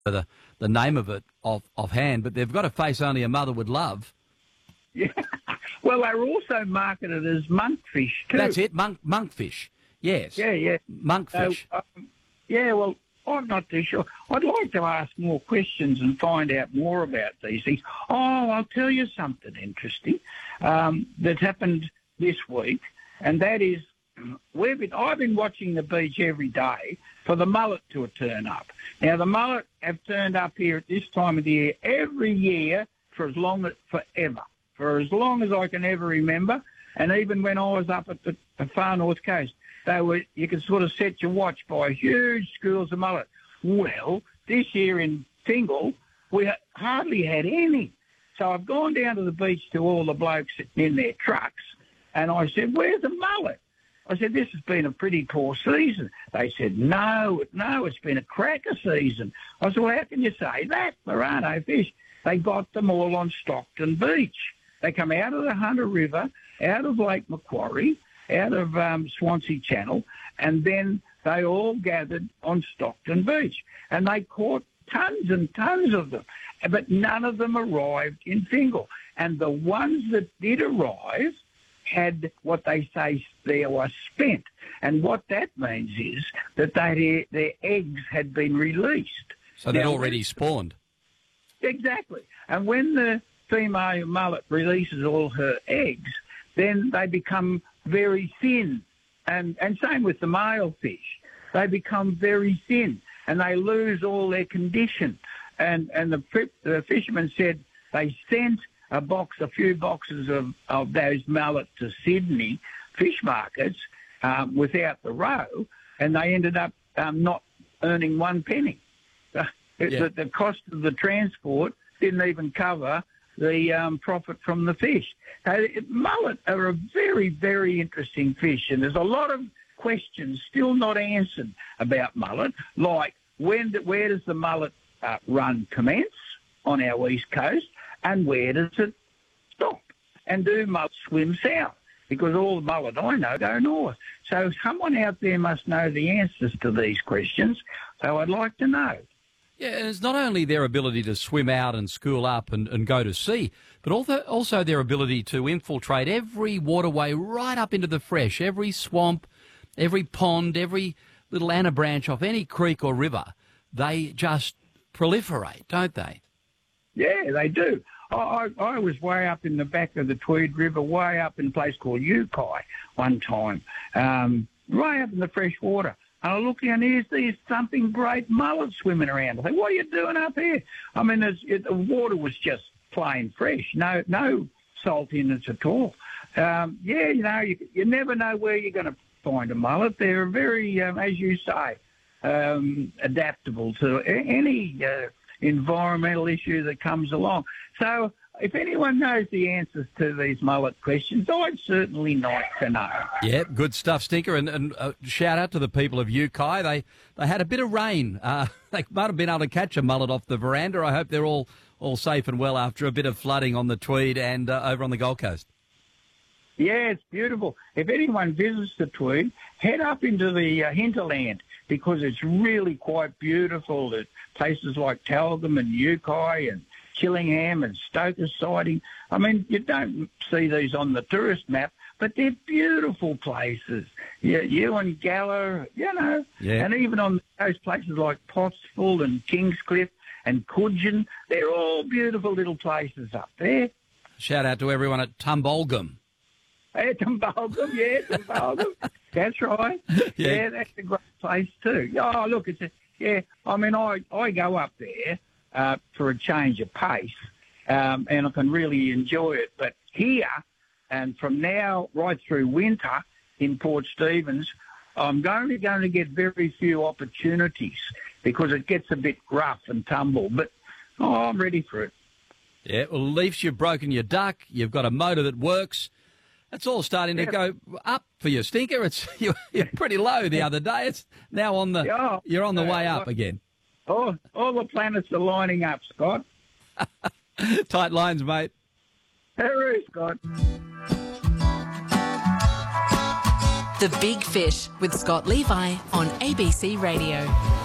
the name of it offhand, but they've got a face only a mother would love. Yeah. Well, they're also marketed as monkfish too. That's it, monkfish. Yes. Yeah. Monkfish. So, yeah, well, I'm not too sure. I'd like to ask more questions and find out more about these things. Oh, I'll tell you something interesting that happened this week, and that is I've been watching the beach every day for the mullet to turn up. Now, the mullet have turned up here at this time of the year every year for as long as I can ever remember, and even when I was up at the far north coast. You could sort of set your watch by huge schools of mullet. Well, this year in Fingal, we hardly had any. So I've gone down to the beach to all the blokes sitting in their trucks, and I said, "Where's the mullet?" I said, "This has been a pretty poor season." They said, No, it's been a cracker season. I said, "Well, how can you say that? There are no fish." They got them all on Stockton Beach. They come out of the Hunter River, out of Lake Macquarie, out of Swansea Channel, and then they all gathered on Stockton Beach. And they caught tons and tons of them, but none of them arrived in Fingal. And the ones that did arrive had what they say there was spent. And what that means is that their eggs had been released. So they'd already spawned. Exactly. And when the female mullet releases all her eggs, then they become very thin, and same with the male fish. They become very thin, and they lose all their condition. And the fisherman said they sent a few boxes of those mullet to Sydney fish markets without the roe, and they ended up not earning one penny. The cost of the transport didn't even cover the profit from the fish. Mullet are a very, very interesting fish, and there's a lot of questions still not answered about mullet, like where does the mullet run commence on our east coast, and where does it stop? And do mullet swim south? Because all the mullet I know go north. So someone out there must know the answers to these questions, so I'd like to know. Yeah, and it's not only their ability to swim out and school up and go to sea, but also their ability to infiltrate every waterway right up into the fresh, every swamp, every pond, every little anna branch off any creek or river. They just proliferate, don't they? Yeah, they do. I was way up in the back of the Tweed River, way up in a place called Yukai one time, way up in the fresh water. And I look down, there's something great mullet swimming around. I think, what are you doing up here? I mean, the water was just plain fresh, no salt in it at all. You never know where you're going to find a mullet. They're very, as you say, adaptable to any environmental issue that comes along. So if anyone knows the answers to these mullet questions, I'd certainly like to know. Yeah, good stuff, Stinker. And shout out to the people of Yukai. They had a bit of rain. They might have been able to catch a mullet off the veranda. I hope they're all safe and well after a bit of flooding on the Tweed and over on the Gold Coast. Yeah, it's beautiful. If anyone visits the Tweed, head up into the hinterland because it's really quite beautiful. At places like Talgum and Yukai and Chillingham and Stoker's Siding. I mean, you don't see these on the tourist map, but they're beautiful places. Yeah, Ewan Gala, yeah. And even on those places like Pottsville and Kingscliff and Coogin, they're all beautiful little places up there. Shout out to everyone at Tumbolgum. Hey, Tumbolgum, yeah, Tumbolgum. That's right. Yeah, that's a great place too. Oh, look, I mean, I go up there for a change of pace, and I can really enjoy it. But here, and from now right through winter in Port Stephens, I'm going to get very few opportunities because it gets a bit rough and tumble. But I'm ready for it. Yeah, well, at least you've broken your duck. You've got a motor that works. It's all starting to go up for you, Stinker. You're pretty low the other day. It's now you're on the way up again. All the planets are lining up, Scott. Tight lines, mate. Hooray, Scott. The Big Fish with Scott Levi on ABC Radio.